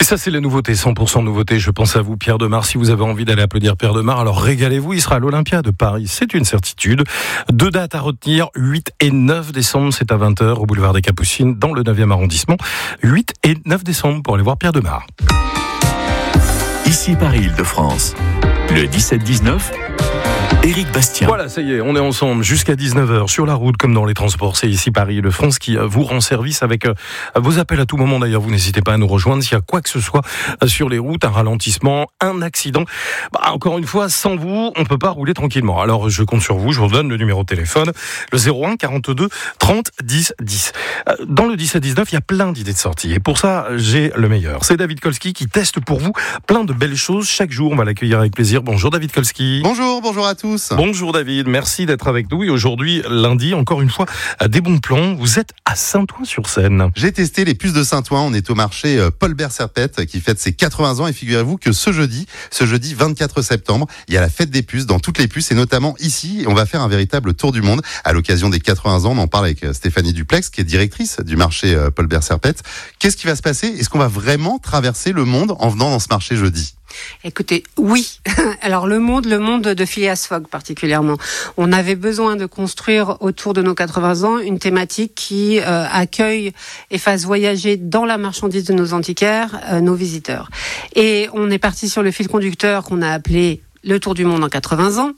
ça, c'est la nouveauté, 100% nouveauté. Je pense à vous, Pierre Demar. Si vous avez envie d'aller applaudir Pierre Demar, alors régalez-vous. Il sera à l'Olympia de Paris. C'est une certitude. 2 dates à retenir. 8 et 9 décembre. C'est à 20h au boulevard des Capucines, dans le 9e arrondissement. 8 et 9 décembre pour aller voir Pierre Demar. Ici Paris-Île-de-France. Le 17-19. Éric Bastien. Voilà, ça y est, on est ensemble jusqu'à 19h sur la route comme dans les transports. C'est ici Paris-Île-de-France qui vous rend service avec vos appels à tout moment. D'ailleurs, vous n'hésitez pas à nous rejoindre s'il y a quoi que ce soit sur les routes, un ralentissement, un accident. Encore une fois, sans vous, on peut pas rouler tranquillement. Alors, je compte sur vous, je vous donne le numéro de téléphone, le 01 42 30 10 10. Dans le 17-19, il y a plein d'idées de sortie. Et pour ça, j'ai le meilleur. C'est David Kolski qui teste pour vous plein de belles choses. Chaque jour, on va l'accueillir avec plaisir. Bonjour David Kolski. Bonjour à tous. Bonjour David, merci d'être avec nous. Et aujourd'hui, lundi, encore une fois, des bons plans. Vous êtes à Saint-Ouen-sur-Seine. J'ai testé les puces de Saint-Ouen. On est au marché Paul Bert Serpette qui fête ses 80 ans. Et figurez-vous que ce jeudi 24 septembre, il y a la fête des puces dans toutes les puces et notamment ici. On va faire un véritable tour du monde à l'occasion des 80 ans. On en parle avec Stéphanie Duplex, qui est directrice du marché Paul Bert Serpette. Qu'est-ce qui va se passer? Est-ce qu'on va vraiment traverser le monde en venant dans ce marché jeudi? Écoutez, oui. Alors le monde de Phileas Fogg particulièrement. On avait besoin de construire autour de nos 80 ans une thématique qui accueille et fasse voyager dans la marchandise de nos antiquaires nos visiteurs. Et on est parti sur le fil conducteur qu'on a appelé le Tour du monde en 80 ans.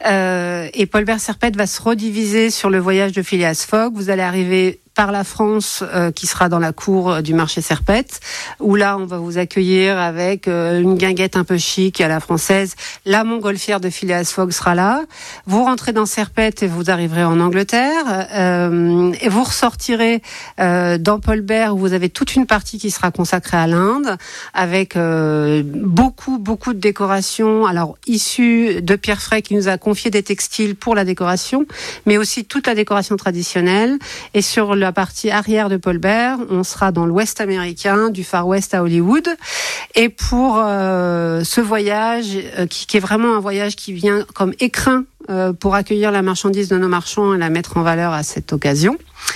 Et Paul Bert Serpette va se rediviser sur le voyage de Phileas Fogg. Vous allez arriver par la France, qui sera dans la cour du marché Serpette, où là, on va vous accueillir avec une guinguette un peu chic à la française. La montgolfière de Phileas Fogg sera là. Vous rentrez dans Serpette et vous arriverez en Angleterre. Et vous ressortirez dans Paul Bert, où vous avez toute une partie qui sera consacrée à l'Inde, avec beaucoup de décorations, alors issues de Pierre Frey, qui nous a confié des textiles pour la décoration, mais aussi toute la décoration traditionnelle. Et sur la partie arrière de Paul Bert, on sera dans l'Ouest américain, du Far West à Hollywood. Et pour ce voyage, qui est vraiment un voyage qui vient comme écrin pour accueillir la marchandise de nos marchands et la mettre en valeur à cette occasion.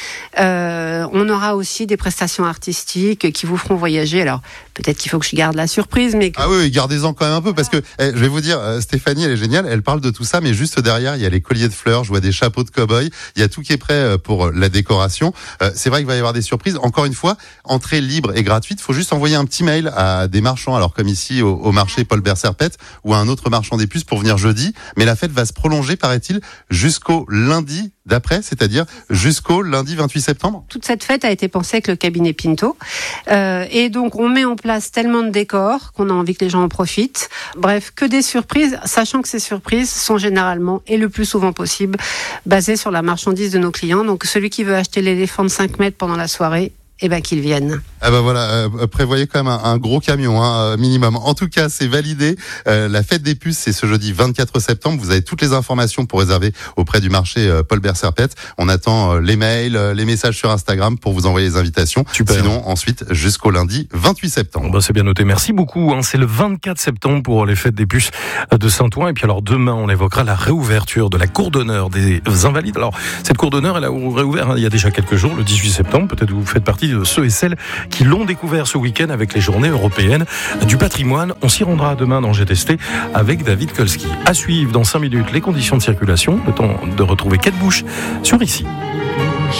On aura aussi des prestations artistiques qui vous feront voyager. Alors, peut-être qu'il faut que je garde la surprise, mais... Ah oui, gardez-en quand même un peu, parce que, je vais vous dire, Stéphanie, elle est géniale, elle parle de tout ça, mais juste derrière, il y a les colliers de fleurs, je vois des chapeaux de cow-boy, il y a tout qui est prêt pour la décoration. C'est vrai qu'il va y avoir des surprises. Encore une fois, entrée libre et gratuite, il faut juste envoyer un petit mail à des marchands, alors comme ici au marché Paul Bert Serpette, ou à un autre marchand des puces pour venir jeudi, mais la fête va se prolonger, paraît-il, jusqu'au lundi d'après, c'est-à-dire jusqu'au lundi 28 septembre. Toute cette fête a été pensée avec le cabinet Pinto. Et donc, on met en place tellement de décors qu'on a envie que les gens en profitent. Bref, que des surprises, sachant que ces surprises sont généralement, et le plus souvent possible, basées sur la marchandise de nos clients. Donc, celui qui veut acheter l'éléphant de 5 mètres pendant la soirée, qu'il vienne. Ah bah voilà, prévoyez quand même un gros camion, minimum. En tout cas, c'est validé. La fête des puces, c'est ce jeudi 24 septembre. Vous avez toutes les informations pour réserver auprès du marché Paul Bert Serpette. On attend les mails, les messages sur Instagram pour vous envoyer les invitations. Super. Sinon, ensuite, jusqu'au lundi 28 septembre. C'est bien noté. Merci beaucoup. C'est le 24 septembre pour les fêtes des puces de Saint-Ouen. Et puis alors, demain, on évoquera la réouverture de la cour d'honneur des Invalides. Alors, cette cour d'honneur, elle a réouvert il y a déjà quelques jours, le 18 septembre. Peut-être vous faites partie de ceux et celles qui l'ont découvert ce week-end avec les journées européennes du patrimoine. On s'y rendra demain dans J'ai testé avec David Kolski. À suivre dans 5 minutes les conditions de circulation. Le temps de retrouver Kate Bush sur Ici.